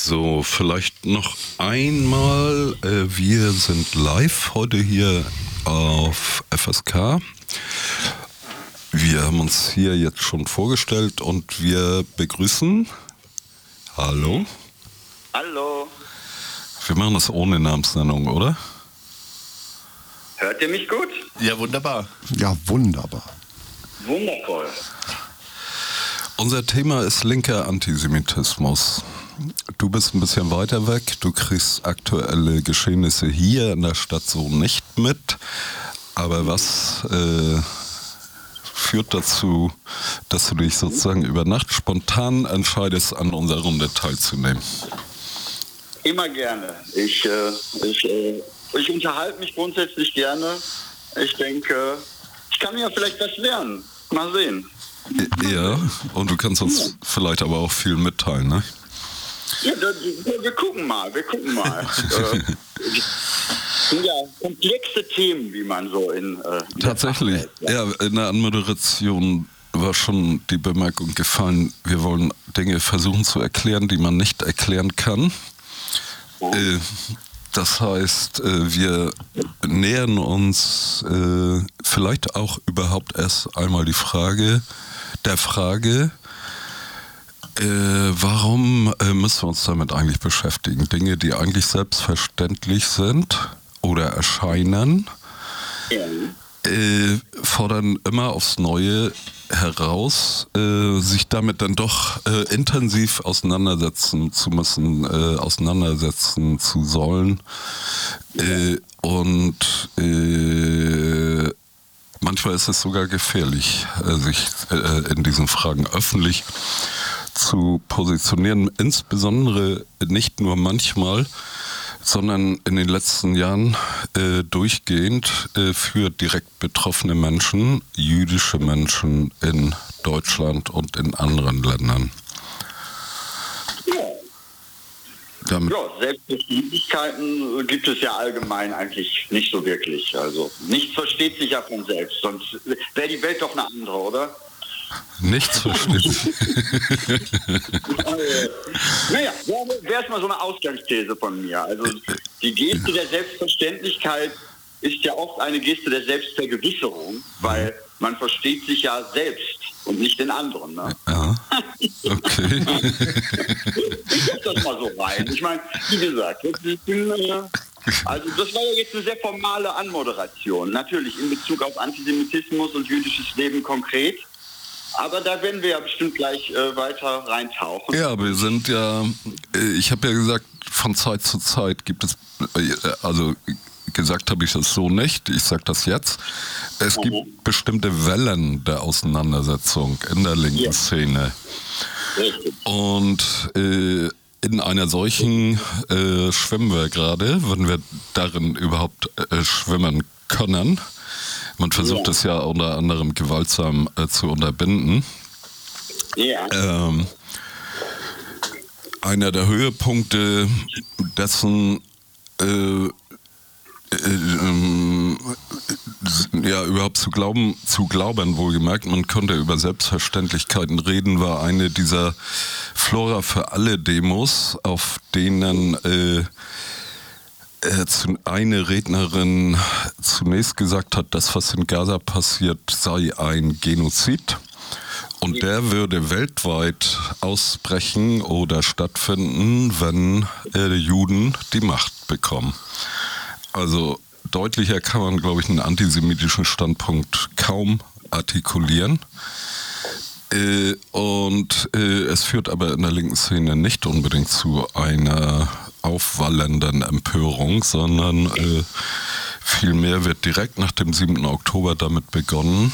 So, vielleicht noch einmal, wir sind live heute hier auf FSK. Wir haben uns hier jetzt schon vorgestellt und wir begrüßen. Hallo. Hallo. Wir machen das ohne Namensnennung, oder? Hört ihr mich gut? Ja, wunderbar. Ja, wunderbar. Wundervoll. Unser Thema ist linker Antisemitismus. Du bist ein bisschen weiter weg, du kriegst aktuelle Geschehnisse hier in der Stadt so nicht mit. Aber was führt dazu, dass du dich sozusagen über Nacht spontan entscheidest, an unserer Runde teilzunehmen? Immer gerne. Ich unterhalte mich grundsätzlich gerne. Ich denke, ich kann ja vielleicht was lernen. Mal sehen. Ja, und du kannst uns vielleicht aber auch viel mitteilen, ne? Ja, wir gucken mal. Sind ja komplexe Themen, wie man so in... Tatsächlich, ja, in der Anmoderation war schon die Bemerkung gefallen, wir wollen Dinge versuchen zu erklären, die man nicht erklären kann. Das heißt, wir nähern uns vielleicht auch überhaupt erst einmal der Frage, warum müssen wir uns damit eigentlich beschäftigen? Dinge, die eigentlich selbstverständlich sind oder erscheinen, fordern immer aufs Neue heraus, sich damit dann doch intensiv auseinandersetzen zu müssen, auseinandersetzen zu sollen. Und manchmal ist es sogar gefährlich, sich in diesen Fragen öffentlich zu positionieren, insbesondere nicht nur manchmal, sondern in den letzten Jahren durchgehend für direkt betroffene Menschen, jüdische Menschen in Deutschland und in anderen Ländern. Ja, Selbstverständlichkeiten gibt es ja allgemein eigentlich nicht so wirklich. Also nichts versteht sich ja von selbst, sonst wäre die Welt doch eine andere, oder? Nichts versteht sich. Naja, wäre erstmal so eine Ausgangsthese von mir. Also die Geste der Selbstverständlichkeit ist ja oft eine Geste der Selbstvergewisserung, weil man versteht sich ja selbst und nicht den anderen. Ne? Ja, okay. Ich guck das mal so rein. Ich meine, wie gesagt, also das war ja jetzt eine sehr formale Anmoderation. Natürlich in Bezug auf Antisemitismus und jüdisches Leben konkret. Aber da werden wir ja bestimmt gleich weiter reintauchen. Ja, wir sind ja, ich habe ja gesagt, von Zeit zu Zeit gibt es, also gesagt habe ich das so nicht, ich sage das jetzt, es gibt bestimmte Wellen der Auseinandersetzung in der linken Szene. Richtig. Und in einer solchen schwimmen wir gerade, wenn wir darin überhaupt schwimmen können. Man versucht es ja unter anderem gewaltsam zu unterbinden. Ja. Einer der Höhepunkte dessen, überhaupt zu glauben, wohlgemerkt, man konnte über Selbstverständlichkeiten reden, war eine dieser Flora für alle Demos, auf denen eine Rednerin zunächst gesagt hat, das, was in Gaza passiert, sei ein Genozid. Und der würde weltweit ausbrechen oder stattfinden, wenn Juden die Macht bekommen. Also deutlicher kann man, glaube ich, einen antisemitischen Standpunkt kaum artikulieren. Und es führt aber in der linken Szene nicht unbedingt zu einer aufwallenden Empörung, sondern vielmehr wird direkt nach dem 7. Oktober damit begonnen,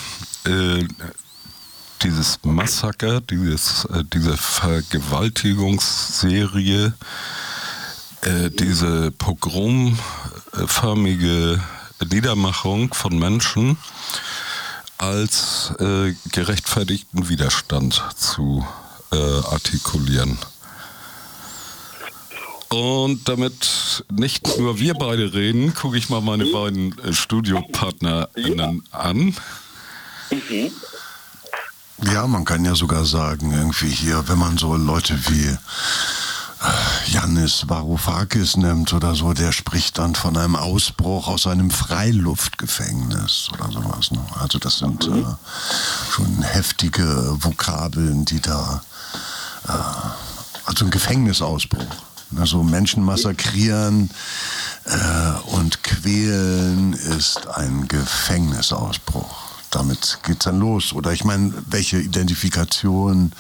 dieses Massaker, diese Vergewaltigungsserie, diese pogromförmige Niedermachung von Menschen als gerechtfertigten Widerstand zu artikulieren. Und damit nicht nur wir beide reden, gucke ich mal meine beiden StudiopartnerInnen an. Ja, man kann ja sogar sagen, irgendwie hier, wenn man so Leute wie Yannis Varoufakis nimmt oder so, der spricht dann von einem Ausbruch aus einem Freiluftgefängnis oder sowas. Ne? Also das sind schon heftige Vokabeln, die da, also ein Gefängnisausbruch. Also Menschen massakrieren und quälen ist ein Gefängnisausbruch. Damit geht's dann los. Oder ich meine, welche Identifikation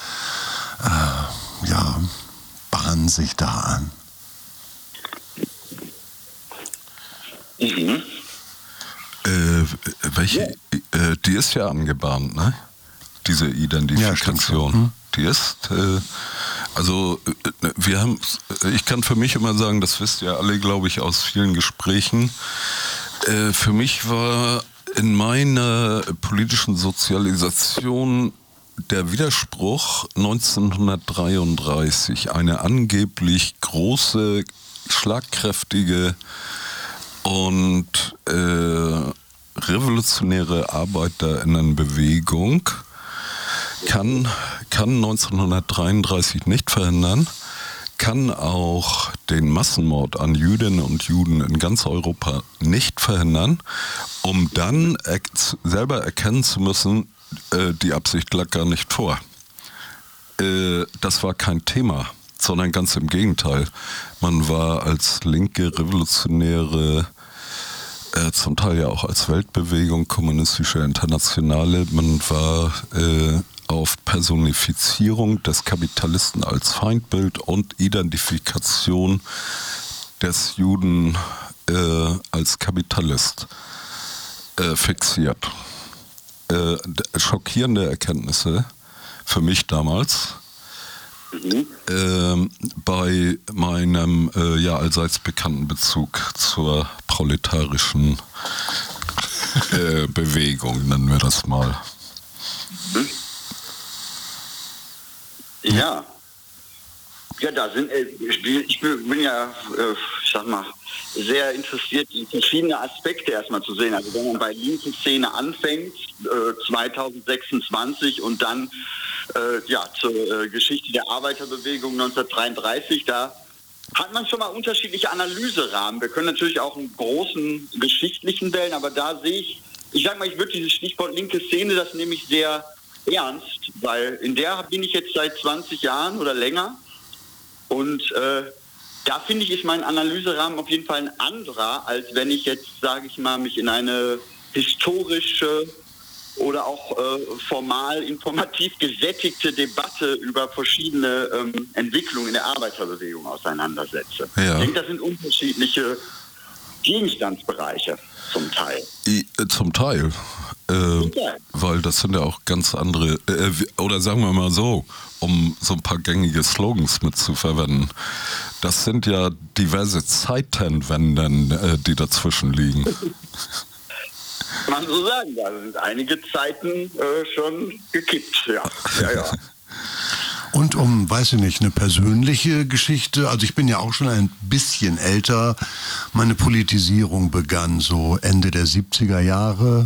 bahnen sich da an? Mhm. Welche? Die ist ja angebahnt, ne? Diese Identifikation. Ja, die ist, wir haben, ich kann für mich immer sagen, das wisst ihr alle, glaube ich, aus vielen Gesprächen. Für mich war in meiner politischen Sozialisation der Widerspruch 1933, eine angeblich große, schlagkräftige und revolutionäre Arbeiterinnenbewegung kann 1933 nicht verhindern, kann auch den Massenmord an Jüdinnen und Juden in ganz Europa nicht verhindern, um dann selber erkennen zu müssen, die Absicht lag gar nicht vor. Das war kein Thema, sondern ganz im Gegenteil. Man war als linke Revolutionäre, zum Teil ja auch als Weltbewegung, kommunistische Internationale, man war auf Personifizierung des Kapitalisten als Feindbild und Identifikation des Juden als Kapitalist fixiert. Schockierende Erkenntnisse für mich damals. Bei meinem allseits bekannten Bezug zur proletarischen Bewegung, nennen wir das mal. Ja. Ja, da sind, ich bin ja, ich sag mal, sehr interessiert, die verschiedenen Aspekte erstmal zu sehen. Also wenn man bei linken Szene anfängt, 2026 und dann zur Geschichte der Arbeiterbewegung 1933, da hat man schon mal unterschiedliche Analyserahmen. Wir können natürlich auch einen großen geschichtlichen wählen, aber da sehe ich sag mal, ich würde dieses Stichwort linke Szene, das nehme ich sehr ernst, weil in der bin ich jetzt seit 20 Jahren oder länger und da finde ich, ist mein Analyserahmen auf jeden Fall ein anderer, als wenn ich jetzt, sage ich mal, mich in eine historische oder auch formal informativ gesättigte Debatte über verschiedene Entwicklungen in der Arbeiterbewegung auseinandersetze. Ja. Ich denke, das sind unterschiedliche Gegenstandsbereiche zum Teil. Zum Teil. Weil das sind ja auch ganz andere, oder sagen wir mal so, um so ein paar gängige Slogans mitzuverwenden. Das sind ja diverse Zeitenwenden, die dazwischen liegen. Kann man so sagen, da sind einige Zeiten schon gekippt, ja. Und weiß ich nicht, eine persönliche Geschichte, also ich bin ja auch schon ein bisschen älter, meine Politisierung begann so Ende der 70er Jahre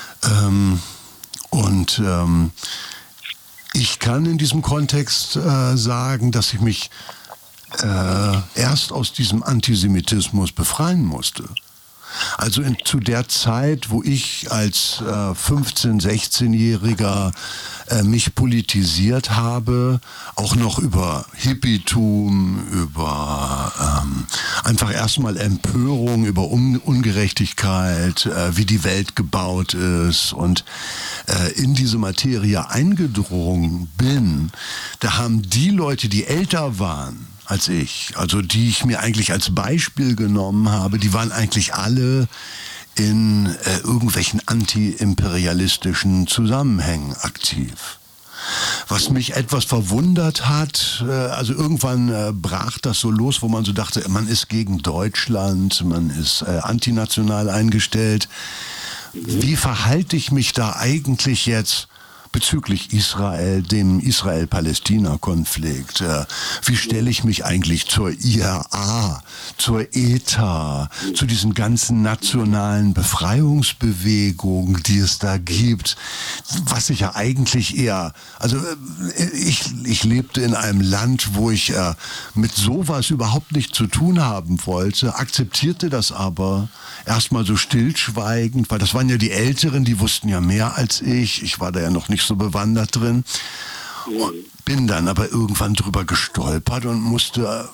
ich kann in diesem Kontext sagen, dass ich mich erst aus diesem Antisemitismus befreien musste. Also zu der Zeit, wo ich als 15-, 16-Jähriger mich politisiert habe, auch noch über Hippietum, über einfach erstmal Empörung, über Ungerechtigkeit, wie die Welt gebaut ist und in diese Materie eingedrungen bin, da haben die Leute, die älter waren als ich, also die ich mir eigentlich als Beispiel genommen habe, die waren eigentlich alle in irgendwelchen anti-imperialistischen Zusammenhängen aktiv. Was mich etwas verwundert hat, also irgendwann brach das so los, wo man so dachte, man ist gegen Deutschland, man ist antinational eingestellt. Wie verhalte ich mich da eigentlich jetzt bezüglich Israel, dem Israel-Palästina-Konflikt. Wie stelle ich mich eigentlich zur IRA, zur ETA, zu diesen ganzen nationalen Befreiungsbewegungen, die es da gibt, was ich ja eigentlich eher, also ich lebte in einem Land, wo ich mit sowas überhaupt nichts zu tun haben wollte, akzeptierte das aber erstmal so stillschweigend, weil das waren ja die Älteren, die wussten ja mehr als ich war da ja noch nicht so bewandert drin und bin dann aber irgendwann drüber gestolpert und musste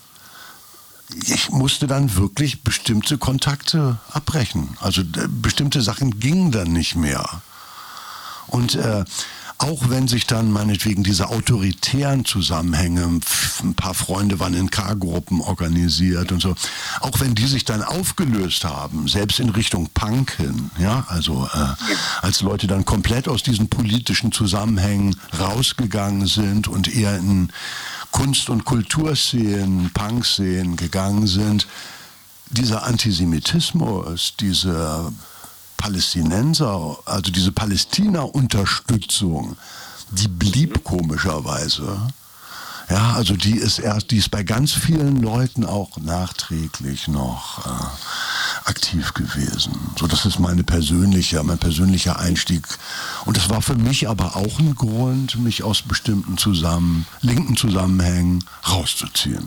dann wirklich bestimmte Kontakte abbrechen. Also bestimmte Sachen gingen dann nicht mehr. Und auch wenn sich dann meinetwegen diese autoritären Zusammenhänge, ein paar Freunde waren in K-Gruppen organisiert und so, auch wenn die sich dann aufgelöst haben, selbst in Richtung Punk hin, ja, also als Leute dann komplett aus diesen politischen Zusammenhängen rausgegangen sind und eher in Kunst- und Kulturszenen, Punk-Szenen gegangen sind, dieser Antisemitismus, diese Palästinenser, also diese Palästina-Unterstützung, die blieb komischerweise. Ja, also die ist bei ganz vielen Leuten auch nachträglich noch aktiv gewesen. So, das ist mein persönlicher Einstieg. Und das war für mich aber auch ein Grund, mich aus bestimmten linken Zusammenhängen rauszuziehen.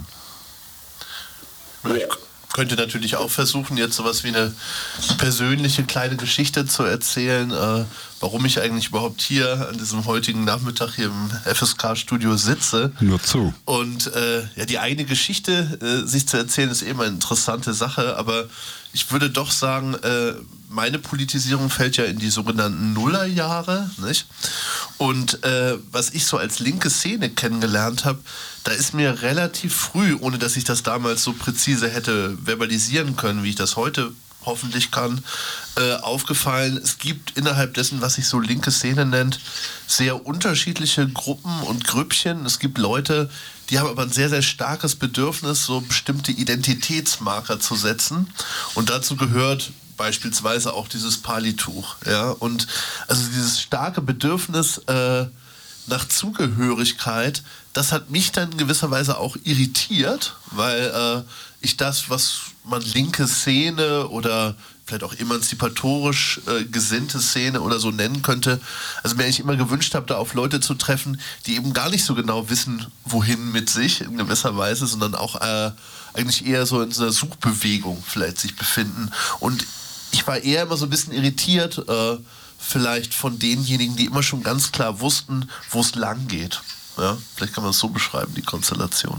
Könnte natürlich auch versuchen, jetzt sowas wie eine persönliche kleine Geschichte zu erzählen, warum ich eigentlich überhaupt hier an diesem heutigen Nachmittag hier im FSK-Studio sitze. Nur zu. Und die eigene Geschichte sich zu erzählen, ist eben eine interessante Sache, aber ich würde doch sagen, meine Politisierung fällt ja in die sogenannten Nullerjahre, nicht? Und was ich so als linke Szene kennengelernt habe, da ist mir relativ früh, ohne dass ich das damals so präzise hätte verbalisieren können, wie ich das heute hoffentlich kann, aufgefallen, es gibt innerhalb dessen, was sich so linke Szene nennt, sehr unterschiedliche Gruppen und Grüppchen. Es gibt Leute, die haben aber ein sehr, sehr starkes Bedürfnis, so bestimmte Identitätsmarker zu setzen. Und dazu gehört beispielsweise auch dieses Palituch. Ja? Und also dieses starke Bedürfnis nach Zugehörigkeit, das hat mich dann in gewisser Weise auch irritiert, weil ich das, was man linke Szene oder vielleicht auch emanzipatorisch gesinnte Szene oder so nennen könnte, also mir eigentlich immer gewünscht habe, da auf Leute zu treffen, die eben gar nicht so genau wissen, wohin mit sich in gewisser Weise, sondern auch eigentlich eher so in so einer Suchbewegung vielleicht sich befinden. Und ich war eher immer so ein bisschen irritiert, vielleicht von denjenigen, die immer schon ganz klar wussten, wo es lang geht. Ja, vielleicht kann man es so beschreiben, die Konstellation.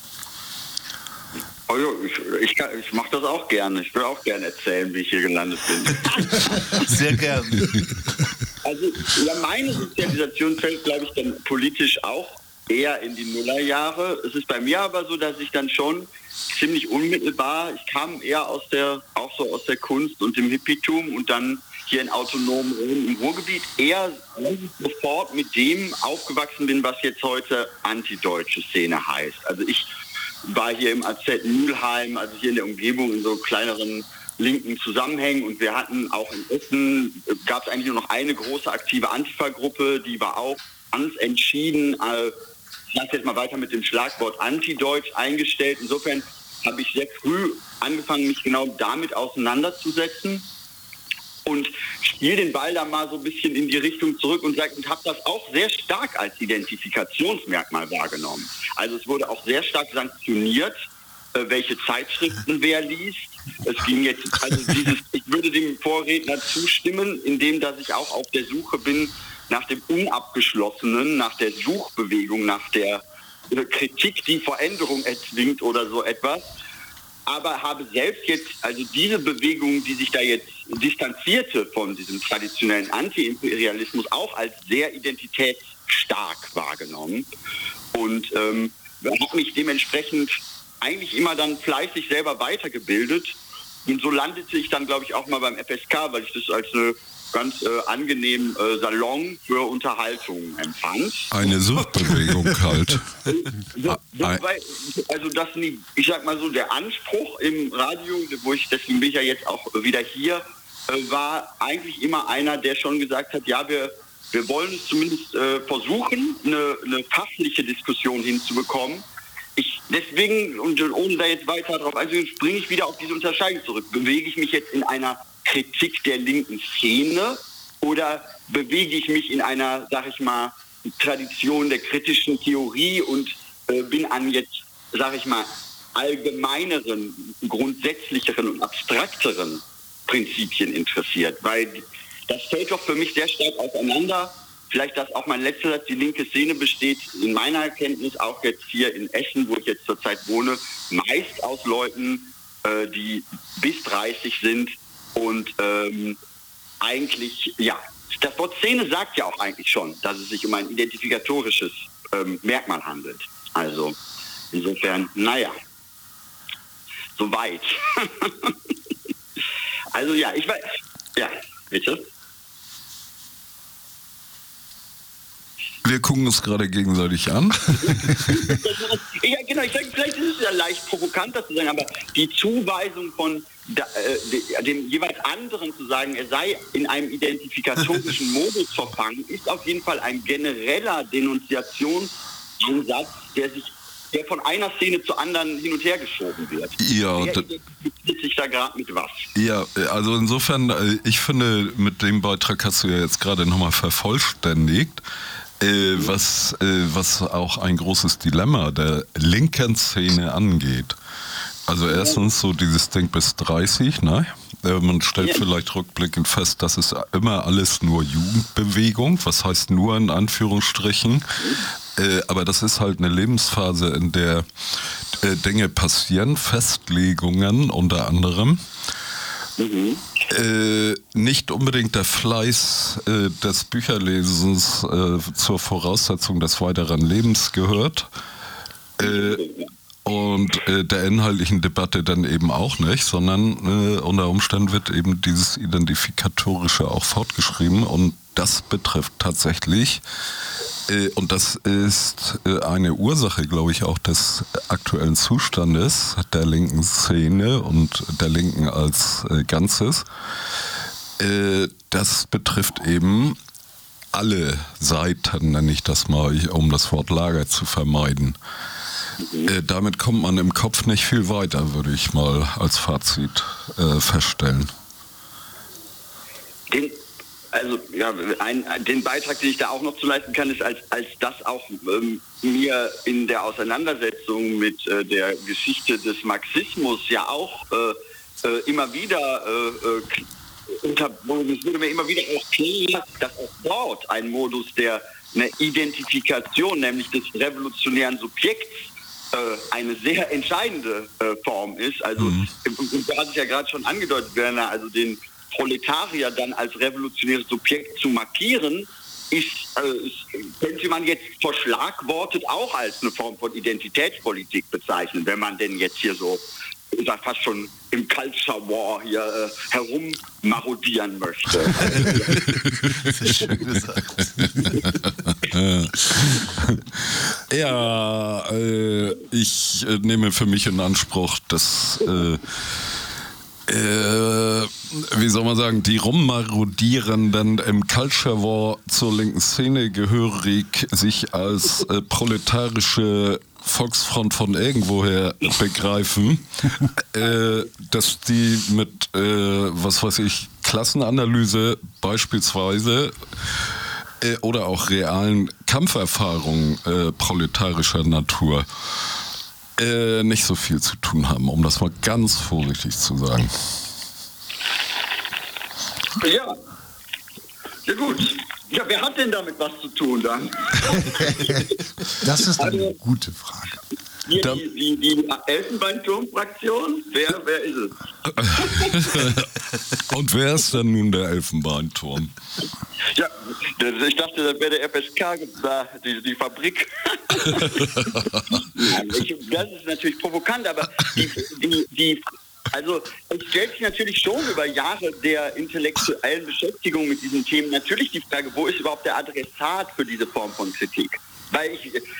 Oh ja, ich mache das auch gerne. Ich will auch gerne erzählen, wie ich hier gelandet bin. Sehr gern. Also ja, meine Sozialisation fällt, glaube ich, dann politisch auch eher in die Nullerjahre. Es ist bei mir aber so, dass ich dann schon ziemlich unmittelbar, ich kam eher aus der Kunst und dem Hippietum und dann hier in autonomen Räumen im Ruhrgebiet eher sofort mit dem aufgewachsen bin, was jetzt heute antideutsche Szene heißt. Also ich war hier im AZ Mülheim, also hier in der Umgebung in so kleineren linken Zusammenhängen und wir hatten auch in Essen, gab es eigentlich nur noch eine große aktive Antifa-Gruppe, die war auch ganz entschieden, ich sage jetzt mal weiter mit dem Schlagwort antideutsch eingestellt. Insofern habe ich sehr früh angefangen, mich genau damit auseinanderzusetzen und spiele den Ball da mal so ein bisschen in die Richtung zurück und habe das auch sehr stark als Identifikationsmerkmal wahrgenommen. Also es wurde auch sehr stark sanktioniert, welche Zeitschriften wer liest. Es ging jetzt, ich würde dem Vorredner zustimmen, indem dass ich auch auf der Suche bin nach dem Unabgeschlossenen, nach der Suchbewegung, nach der Kritik, die Veränderung erzwingt oder so etwas. Aber habe selbst jetzt, also diese Bewegung, die sich da jetzt distanzierte von diesem traditionellen Anti-Imperialismus, auch als sehr identitätsstark wahrgenommen und habe mich dementsprechend eigentlich immer dann fleißig selber weitergebildet. Und so landete ich dann, glaube ich, auch mal beim FSK, weil ich das als eine ganz angenehmen Salon für Unterhaltung empfand. Eine Suchbewegung halt. Also das, ich sag mal so, der Anspruch im Radio, deswegen bin ich ja jetzt auch wieder hier, war eigentlich immer einer, der schon gesagt hat, ja, wir wir wollen es zumindest versuchen, eine fachliche Diskussion hinzubekommen. Deswegen, und ohne da jetzt weiter drauf einzugehen, springe ich wieder auf diese Unterscheidung zurück. Bewege ich mich jetzt in einer Kritik der linken Szene oder bewege ich mich in einer, sag ich mal, Tradition der kritischen Theorie und bin an jetzt, sag ich mal, allgemeineren, grundsätzlicheren und abstrakteren Prinzipien interessiert? Weil das fällt doch für mich sehr stark auseinander. Vielleicht das auch mein letzter Satz, die linke Szene besteht in meiner Erkenntnis auch jetzt hier in Essen, wo ich jetzt zurzeit wohne, meist aus Leuten, die bis 30 sind und eigentlich, ja, das Wort Szene sagt ja auch eigentlich schon, dass es sich um ein identifikatorisches Merkmal handelt. Also insofern, naja, soweit. Also ja, ich weiß, ja, bitte. Wir gucken uns gerade gegenseitig an. Ja, genau, ich denke, vielleicht ist es ja leicht provokant, das zu sagen, aber die Zuweisung von dem jeweils anderen zu sagen, er sei in einem identifikatorischen Modus verfangen, ist auf jeden Fall ein genereller Denunziationsansatz, der von einer Szene zur anderen hin und her geschoben wird. Ja, wer identifiziert sich da gerade mit was? Ja, also insofern, ich finde, mit dem Beitrag hast du ja jetzt gerade nochmal vervollständigt, was auch ein großes Dilemma der linken Szene angeht. Also erstens so dieses Ding bis 30, ne? Man stellt vielleicht rückblickend fest, das ist immer alles nur Jugendbewegung, was heißt nur in Anführungsstrichen, aber das ist halt eine Lebensphase, in der Dinge passieren, Festlegungen unter anderem. Nicht unbedingt der Fleiß des Bücherlesens zur Voraussetzung des weiteren Lebens gehört. Und der inhaltlichen Debatte dann eben auch nicht, sondern unter Umständen wird eben dieses Identifikatorische auch fortgeschrieben und das betrifft tatsächlich, und das ist eine Ursache, glaube ich, auch des aktuellen Zustandes der linken Szene und der Linken als Ganzes. Das betrifft eben alle Seiten, nenne ich das mal, um das Wort Lager zu vermeiden. Damit kommt man im Kopf nicht viel weiter, würde ich mal als Fazit feststellen. Den Beitrag, den ich da auch noch zu leisten kann, ist, als das auch mir in der Auseinandersetzung mit der Geschichte des Marxismus ja auch immer wieder es wurde mir immer wieder auch klar, dass auch dort ein Modus der Identifikation, nämlich des revolutionären Subjekts, eine sehr entscheidende Form ist. Also du hast es ja gerade schon angedeutet, Werner, also den Proletarier dann als revolutionäres Subjekt zu markieren, könnte man jetzt verschlagwortet auch als eine Form von Identitätspolitik bezeichnen, wenn man denn jetzt hier so fast schon im Culture War hier herummarodieren möchte. Das ist schön gesagt. Ja, ich nehme für mich in Anspruch, dass wie soll man sagen, die Rummarodierenden im Culture War zur linken Szene gehörig sich als proletarische Volksfront von irgendwoher begreifen, dass die mit, was weiß ich, Klassenanalyse beispielsweise oder auch realen Kampferfahrungen proletarischer Natur nicht so viel zu tun haben, um das mal ganz vorsichtig zu sagen. Ja, ja gut. Ja, wer hat denn damit was zu tun dann? Das ist eine gute Frage. Hier die Elfenbeinturm-Fraktion? Wer ist es? Und wer ist denn nun der Elfenbeinturm? Ja, ich dachte, das wäre der FSK, die Fabrik. Das ist natürlich provokant, aber also es stellt sich natürlich schon über Jahre der intellektuellen Beschäftigung mit diesen Themen natürlich die Frage, wo ist überhaupt der Adressat für diese Form von Kritik? Weil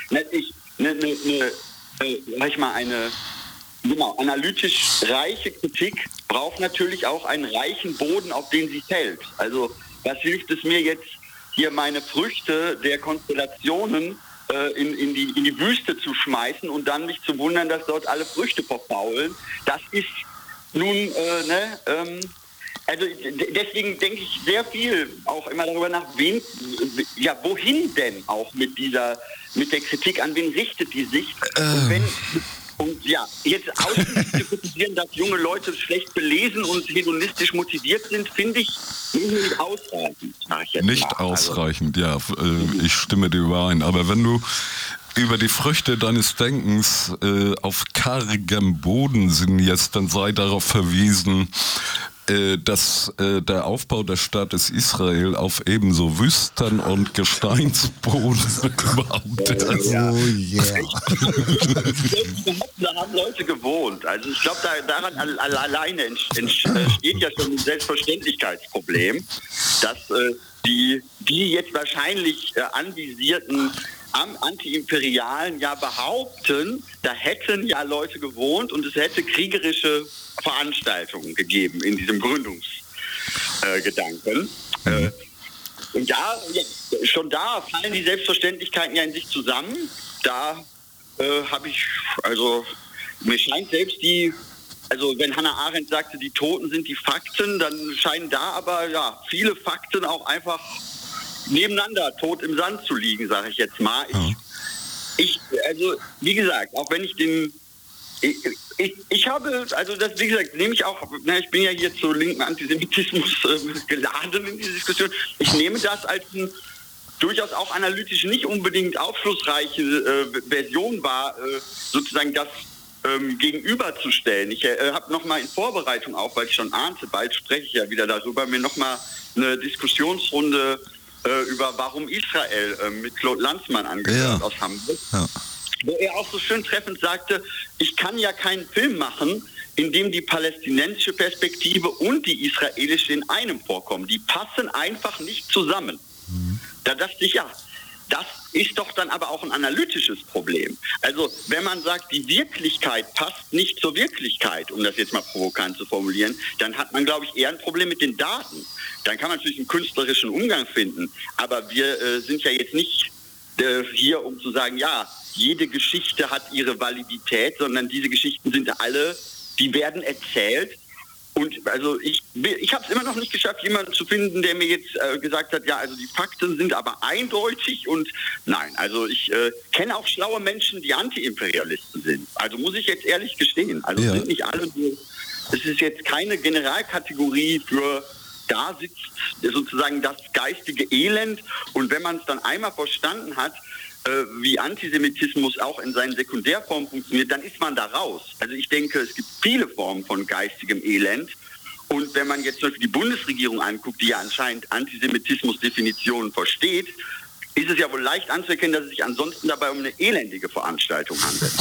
eine analytisch reiche Kritik braucht natürlich auch einen reichen Boden, auf den sie fällt. Also was hilft es mir jetzt hier meine Früchte der Konstellationen in die Wüste zu schmeißen und dann mich zu wundern, dass dort alle Früchte verfaulen. Das ist nun, also deswegen denke ich sehr viel auch immer darüber nach, wohin denn auch mit der Kritik, an wen richtet die sich? Und jetzt ausschließlich zu kritisieren, dass junge Leute schlecht belesen und hedonistisch motiviert sind, finde ich nicht ausreichend. Nicht ausreichend, ja. Ich stimme dir überein. Aber wenn du über die Früchte deines Denkens auf kargem Boden sinnierst, dann sei darauf verwiesen, dass der Aufbau des Staates Israel auf ebenso Wüsten und Gesteinsboden überhaupt ist. Oh yeah. Da haben Leute gewohnt. Also ich glaube, daran alleine entsteht ja schon ein Selbstverständlichkeitsproblem, dass die jetzt wahrscheinlich anvisierten Anti-Imperialen ja behaupten, da hätten ja Leute gewohnt und es hätte kriegerische Veranstaltungen gegeben in diesem Gründungsgedanken. Und schon da fallen die Selbstverständlichkeiten ja in sich zusammen. Da mir scheint selbst wenn Hannah Arendt sagte, die Toten sind die Fakten, dann scheinen da aber viele Fakten auch einfach nebeneinander tot im Sand zu liegen, sage ich jetzt mal. Wie gesagt, auch wenn ich ich habe, also das, wie gesagt, nehme ich auch, ich bin ja hier zu linken Antisemitismus geladen in diese Diskussion. Ich nehme das als durchaus auch analytisch nicht unbedingt aufschlussreiche Version wahr, sozusagen das gegenüberzustellen. Ich habe nochmal in Vorbereitung auch, weil ich schon ahnte, bald spreche ich ja wieder darüber, mir nochmal eine Diskussionsrunde über Warum Israel mit Claude Lanzmann angehört aus Hamburg. Ja. Wo er auch so schön treffend sagte, ich kann ja keinen Film machen, in dem die palästinensische Perspektive und die israelische in einem vorkommen. Die passen einfach nicht zusammen. Da dachte ich, das ist doch dann aber auch ein analytisches Problem. Also wenn man sagt, die Wirklichkeit passt nicht zur Wirklichkeit, um das jetzt mal provokant zu formulieren, dann hat man, glaube ich, eher ein Problem mit den Daten. Dann kann man natürlich einen künstlerischen Umgang finden, aber wir sind ja jetzt nicht hier, um zu sagen, jede Geschichte hat ihre Validität, sondern diese Geschichten sind alle, die werden erzählt. Und also ich habe es immer noch nicht geschafft, jemanden zu finden, der mir jetzt gesagt hat, also die Fakten sind aber eindeutig und nein, also ich kenne auch schlaue Menschen, die Anti-Imperialisten sind. Also muss ich jetzt ehrlich gestehen. Also sind nicht alle nur, es ist jetzt keine Generalkategorie für, da sitzt sozusagen das geistige Elend und wenn man es dann einmal verstanden hat, wie Antisemitismus auch in seinen Sekundärformen funktioniert, dann ist man da raus. Also ich denke, es gibt viele Formen von geistigem Elend. Und wenn man jetzt zum Beispiel die Bundesregierung anguckt, die ja anscheinend Antisemitismus-Definitionen versteht, ist es ja wohl leicht anzuerkennen, dass es sich ansonsten dabei um eine elendige Veranstaltung handelt.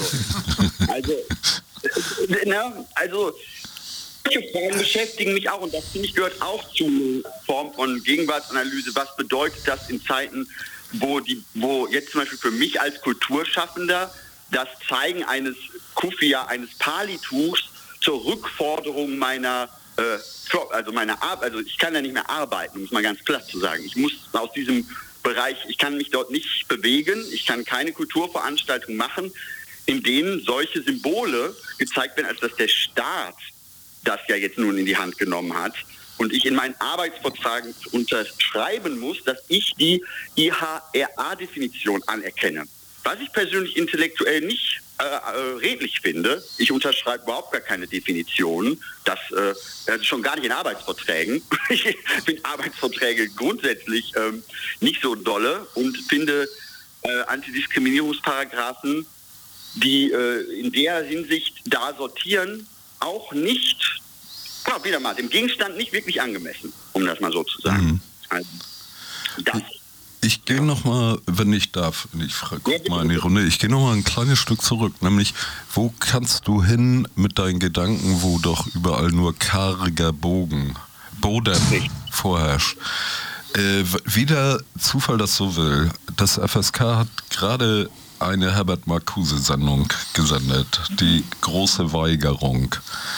Solche Fragen beschäftigen mich auch und das, finde ich, gehört auch zu einer Form von Gegenwartsanalyse. Was bedeutet das in Zeiten, wo jetzt zum Beispiel für mich als Kulturschaffender das Zeigen eines Kufia, eines Palituchs zur Rückforderung meiner Arbeit, also ich kann ja nicht mehr arbeiten, um es mal ganz platt zu sagen. Ich muss aus diesem Bereich, ich kann mich dort nicht bewegen, ich kann keine Kulturveranstaltung machen, in denen solche Symbole gezeigt werden, als dass der Staat das ja jetzt nun in die Hand genommen hat. Und ich in meinen Arbeitsvertrag unterschreiben muss, dass ich die IHRA-Definition anerkenne. Was ich persönlich intellektuell nicht redlich finde, ich unterschreibe überhaupt gar keine Definitionen, das schon gar nicht in Arbeitsverträgen. Ich finde Arbeitsverträge grundsätzlich nicht so dolle und finde Antidiskriminierungsparagraphen, die in der Hinsicht da sortieren, auch nicht, wieder mal, dem Gegenstand nicht wirklich angemessen, um das mal so zu sagen. Also, ich gehe nochmal, wenn ich darf, ich guck mal in die Runde, ich gehe nochmal ein kleines Stück zurück, nämlich, wo kannst du hin mit deinen Gedanken, wo doch überall nur karger Boden vorherrscht? Wie der Zufall das so will, das FSK hat gerade eine Herbert Marcuse-Sendung gesendet, die große Weigerung.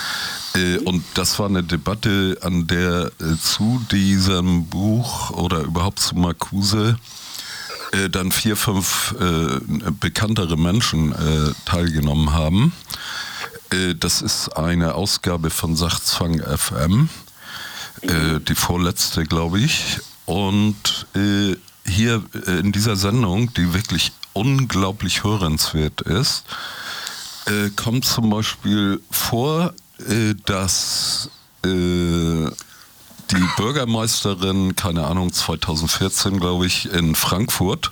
Und das war eine Debatte, an der zu diesem Buch oder überhaupt zu Marcuse dann 4, 5 bekanntere Menschen teilgenommen haben. Das ist eine Ausgabe von Sachzwang FM, die vorletzte, glaube ich. Und hier in dieser Sendung, die wirklich unglaublich hörenswert ist, kommt zum Beispiel vor, dass die Bürgermeisterin, keine Ahnung, 2014, glaube ich, in Frankfurt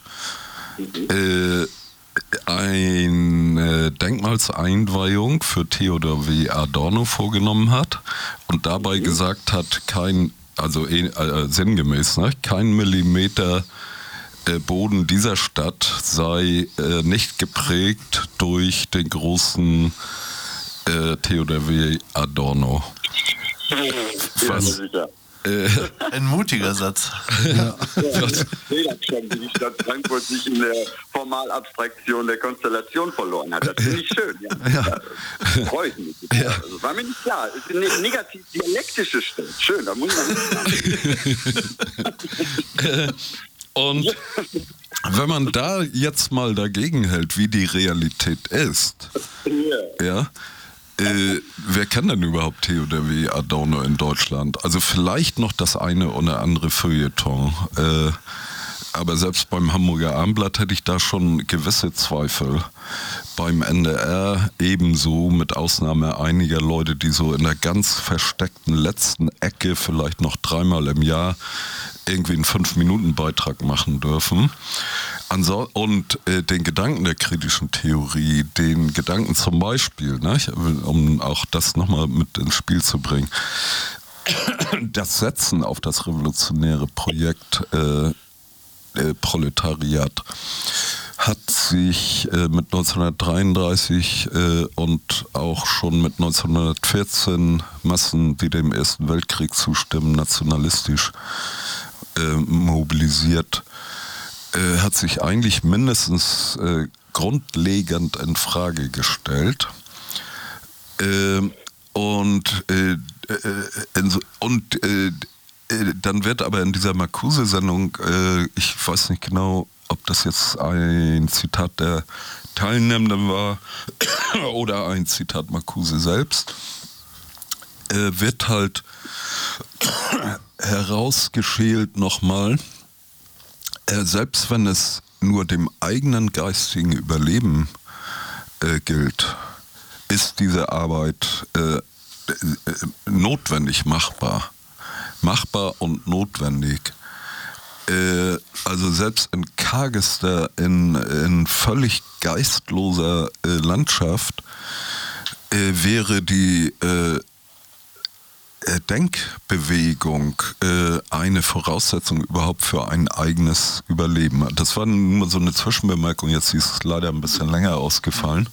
eine Denkmalseinweihung für Theodor W. Adorno vorgenommen hat und dabei gesagt hat, sinngemäß, ne, kein Millimeter Boden dieser Stadt sei nicht geprägt durch den großen Theodor W. Adorno. Was, ein mutiger Satz. Ja. Wie die Stadt Frankfurt sich in der Formalabstraktion der Konstellation verloren hat. Das finde ich schön. Ja. Freut mich. Ja. Also war mir nicht klar. Es ist eine negativ dialektische Stadt. Schön, da muss man nicht sagen. Und wenn man da jetzt mal dagegen hält, wie die Realität ist, ja, wer kennt denn überhaupt Theodor W. Adorno in Deutschland? Also vielleicht noch das eine oder andere Feuilleton. Aber selbst beim Hamburger Abendblatt hätte ich da schon gewisse Zweifel. Beim NDR ebenso, mit Ausnahme einiger Leute, die so in der ganz versteckten letzten Ecke vielleicht noch 3-mal im Jahr irgendwie einen 5-Minuten-Beitrag machen dürfen. Und den Gedanken der kritischen Theorie, den Gedanken zum Beispiel, ne, um auch das nochmal mit ins Spiel zu bringen, das Setzen auf das revolutionäre Projekt Proletariat hat sich mit 1933 und auch schon mit 1914 Massen, die dem Ersten Weltkrieg zustimmen, nationalistisch mobilisiert, hat sich eigentlich mindestens grundlegend in Frage gestellt. Dann wird aber in dieser Marcuse-Sendung, ich weiß nicht genau, ob das jetzt ein Zitat der Teilnehmenden war oder ein Zitat Marcuse selbst, wird halt herausgeschält nochmal, selbst wenn es nur dem eigenen geistigen Überleben gilt, ist diese Arbeit notwendig machbar. Machbar und notwendig. Also selbst in kargester, in völlig geistloser Landschaft wäre die Denkbewegung eine Voraussetzung überhaupt für ein eigenes Überleben. Das war nur so eine Zwischenbemerkung, jetzt ist es leider ein bisschen länger ausgefallen.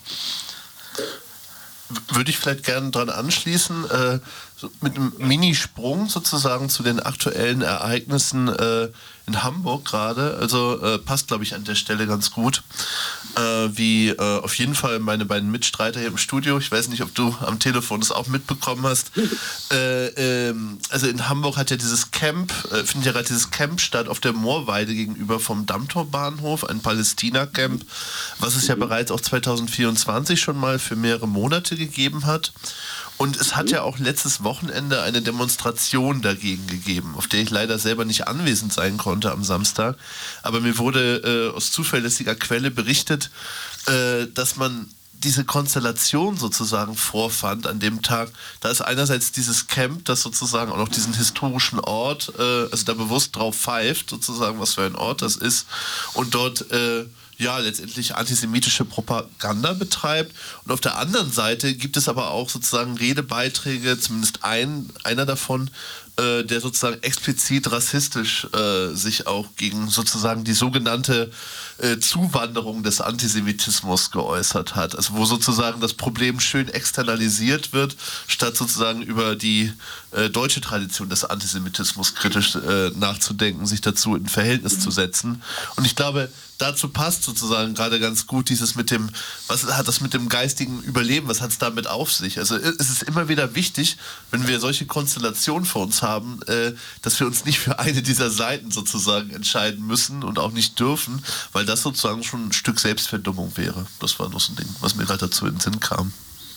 Würde ich vielleicht gerne dran anschließen, so mit einem Minisprung sozusagen zu den aktuellen Ereignissen in Hamburg gerade. Also passt, glaube ich, an der Stelle ganz gut. Wie auf jeden Fall meine beiden Mitstreiter hier im Studio, ich weiß nicht, ob du am Telefon das auch mitbekommen hast. Also in Hamburg hat ja dieses Camp, findet ja gerade dieses Camp statt auf der Moorweide gegenüber vom Dammtorbahnhof, ein Palästina-Camp, was es ja bereits auch 2024 schon mal für mehrere Monate gegeben hat. Und es hat ja auch letztes Wochenende eine Demonstration dagegen gegeben, auf der ich leider selber nicht anwesend sein konnte am Samstag. Aber mir wurde aus zuverlässiger Quelle berichtet, dass man diese Konstellation sozusagen vorfand an dem Tag. Da ist einerseits dieses Camp, das sozusagen auch noch diesen historischen Ort, also da bewusst drauf pfeift, sozusagen, was für ein Ort das ist, und dort letztendlich antisemitische Propaganda betreibt. Und auf der anderen Seite gibt es aber auch sozusagen Redebeiträge, zumindest einer davon, der sozusagen explizit rassistisch sich auch gegen sozusagen die sogenannte Zuwanderung des Antisemitismus geäußert hat. Also wo sozusagen das Problem schön externalisiert wird, statt sozusagen über die deutsche Tradition des Antisemitismus kritisch nachzudenken, sich dazu in Verhältnis zu setzen. Und ich glaube, dazu passt sozusagen gerade ganz gut dieses mit dem, was hat das mit dem geistigen Überleben, was hat es damit auf sich? Also es ist immer wieder wichtig, wenn wir solche Konstellationen vor uns haben, dass wir uns nicht für eine dieser Seiten sozusagen entscheiden müssen und auch nicht dürfen, weil das sozusagen schon ein Stück Selbstverdummung wäre. Das war noch so ein Ding, was mir gerade dazu in den Sinn kam.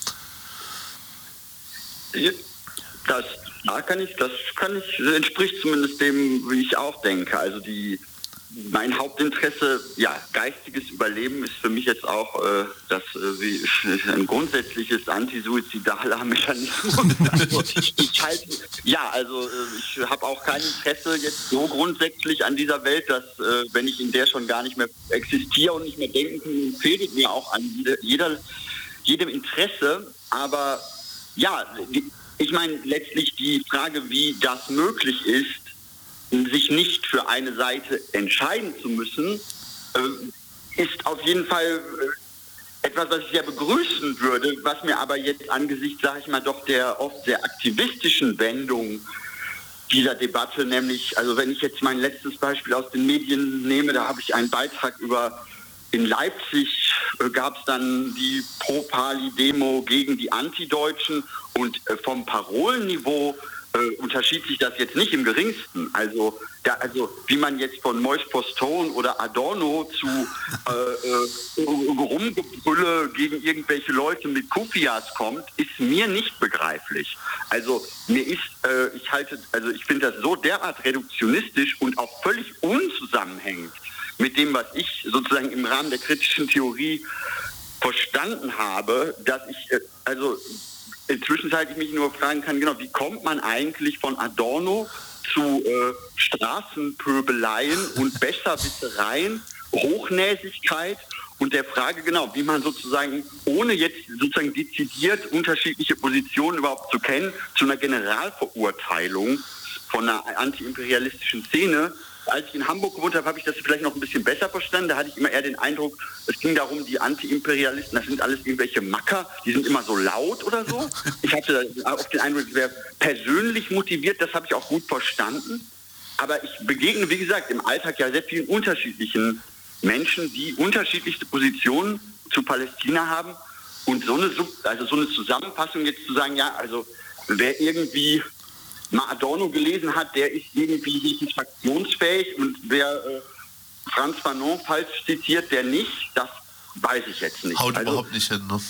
Das entspricht zumindest dem, wie ich auch denke. Also mein Hauptinteresse, geistiges Überleben ist für mich jetzt auch ein grundsätzliches antisuizidaler Mechanismus. Ich habe auch kein Interesse jetzt so grundsätzlich an dieser Welt, dass wenn ich in der schon gar nicht mehr existiere und nicht mehr denken kann, fehlt mir auch an jedem Interesse. Aber ich meine letztlich die Frage, wie das möglich ist, sich nicht für eine Seite entscheiden zu müssen, ist auf jeden Fall etwas, was ich sehr begrüßen würde, was mir aber jetzt angesichts, sage ich mal, doch der oft sehr aktivistischen Wendung dieser Debatte, nämlich, also wenn ich jetzt mein letztes Beispiel aus den Medien nehme, da habe ich einen Beitrag in Leipzig gab es dann die Pro-Pali-Demo gegen die Antideutschen und vom Parolenniveau unterschied sich das jetzt nicht im geringsten. Also wie man jetzt von Moïse Postone oder Adorno zu Rumgebrülle gegen irgendwelche Leute mit Kufias kommt, ist mir nicht begreiflich. Also ich finde das so derart reduktionistisch und auch völlig unzusammenhängend mit dem, was ich sozusagen im Rahmen der kritischen Theorie verstanden habe, dass ich zwischenzeitlich mich nur fragen kann, genau, wie kommt man eigentlich von Adorno zu Straßenpöbeleien und Besserwissereien, Hochnäsigkeit und der Frage, genau, wie man sozusagen, ohne jetzt sozusagen dezidiert unterschiedliche Positionen überhaupt zu kennen, zu einer Generalverurteilung von einer antiimperialistischen Szene. Als ich in Hamburg gewohnt habe, habe ich das vielleicht noch ein bisschen besser verstanden. Da hatte ich immer eher den Eindruck, es ging darum, die Anti-Imperialisten, das sind alles irgendwelche Macker, die sind immer so laut oder so. Ich hatte oft den Eindruck, es wäre persönlich motiviert, das habe ich auch gut verstanden. Aber ich begegne, wie gesagt, im Alltag ja sehr vielen unterschiedlichen Menschen, die unterschiedlichste Positionen zu Palästina haben. Und so eine Zusammenfassung jetzt zu sagen, wer irgendwie mal Adorno gelesen hat, der ist irgendwie fraktionsfähig und wer Frantz Fanon falsch zitiert, der nicht, das weiß ich jetzt nicht. Haut überhaupt nicht hin, ne?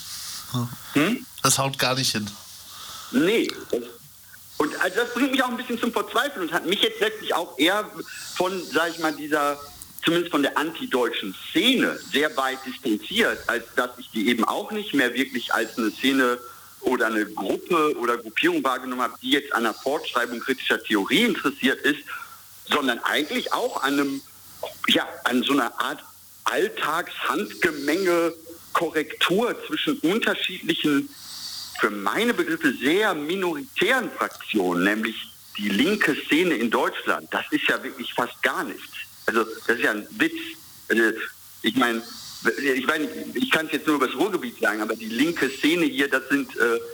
Das haut gar nicht hin. Nee. Und das bringt mich auch ein bisschen zum Verzweifeln und hat mich jetzt letztlich auch eher von, sag ich mal, zumindest von der antideutschen Szene sehr weit distanziert, als dass ich die eben auch nicht mehr wirklich als eine Szene oder eine Gruppe oder Gruppierung wahrgenommen habe, die jetzt an der Fortschreibung kritischer Theorie interessiert ist, sondern eigentlich auch an so einer Art Alltagshandgemenge Korrektur zwischen unterschiedlichen, für meine Begriffe sehr minoritären Fraktionen, nämlich die linke Szene in Deutschland. Das ist ja wirklich fast gar nichts. Also das ist ja ein Witz. Also, ich meine, ich kann es jetzt nur über das Ruhrgebiet sagen, aber die linke Szene hier, das sind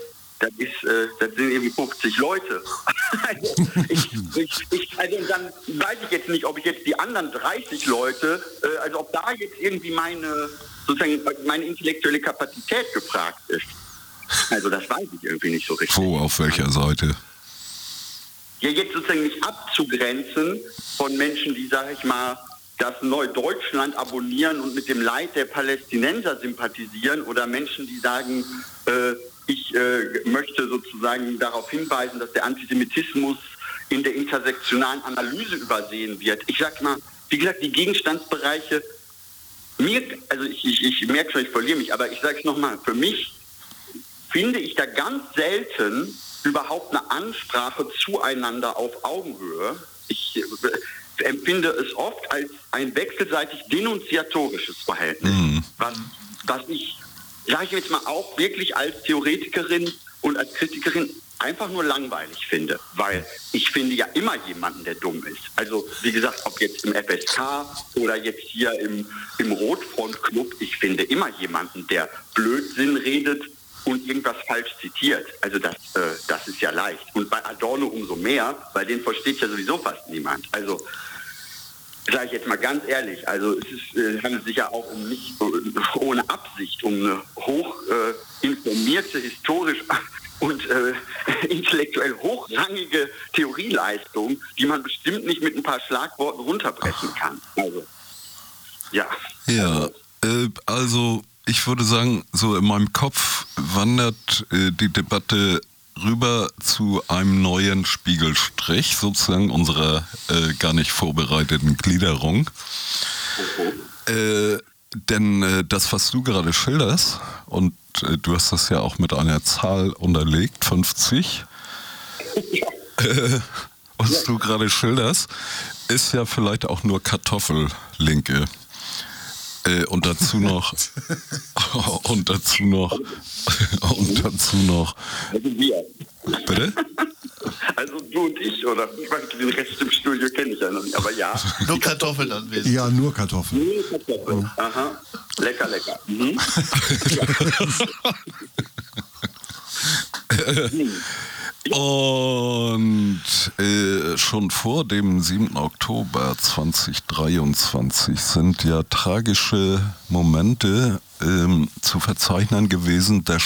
irgendwie 50 Leute. Und dann weiß ich jetzt nicht, ob ich jetzt die anderen 30 Leute, ob da jetzt irgendwie meine intellektuelle Kapazität gefragt ist. Also das weiß ich irgendwie nicht so richtig. Auf welcher Seite? Ja, jetzt sozusagen nicht abzugrenzen von Menschen, die, sag ich mal, das Neudeutschland abonnieren und mit dem Leid der Palästinenser sympathisieren oder Menschen, die sagen, ich möchte sozusagen darauf hinweisen, dass der Antisemitismus in der intersektionalen Analyse übersehen wird. Ich sag mal, wie gesagt, die Gegenstandsbereiche, ich merke schon, ich verliere mich, aber ich sage es nochmal, für mich finde ich da ganz selten überhaupt eine Ansprache zueinander auf Augenhöhe. Ich empfinde es oft als ein wechselseitig denunziatorisches Verhältnis, was ich, sage ich jetzt mal, auch wirklich als Theoretikerin und als Kritikerin einfach nur langweilig finde, weil ich finde ja immer jemanden, der dumm ist. Also wie gesagt, ob jetzt im FSK oder jetzt hier im Rotfront-Club, ich finde immer jemanden, der Blödsinn redet und irgendwas falsch zitiert. Also das ist ja leicht. Und bei Adorno umso mehr, weil den versteht ja sowieso fast niemand. Also sage ich jetzt mal ganz ehrlich, also es handelt sich ja auch nicht ohne Absicht um eine hoch informierte, historisch und intellektuell hochrangige Theorieleistung, die man bestimmt nicht mit ein paar Schlagworten runterbrechen kann. Also, ja. Ja, also ich würde sagen, so in meinem Kopf wandert die Debatte rüber zu einem neuen Spiegelstrich, sozusagen unserer gar nicht vorbereiteten Gliederung. Denn das, was du gerade schilderst, und du hast das ja auch mit einer Zahl unterlegt, 50, was du gerade schilderst, ist ja vielleicht auch nur Kartoffellinke. Und dazu noch Also wir. Bitte? Also du und ich, oder? Ich meine, den Rest im Studio kenne ich ja noch nicht, aber ja. Nur Kartoffeln anwesend. Ja, nur Kartoffeln. Nur Kartoffeln. Aha. Lecker, lecker. Mhm. Und schon vor dem 7. Oktober 2023 sind ja tragische Momente zu verzeichnen gewesen. Der